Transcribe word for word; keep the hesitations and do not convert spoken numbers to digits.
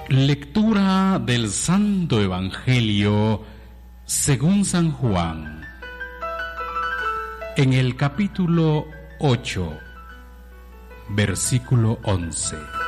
Lectura del Santo Evangelio según San Juan. En el capítulo ocho, versículo once.